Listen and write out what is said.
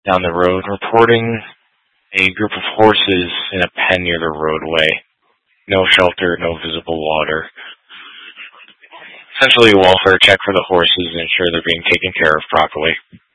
down the road, reporting a group of horses in a pen near the roadway. No shelter, no visible water. Essentially a welfare check for the horses and ensure they're being taken care of properly.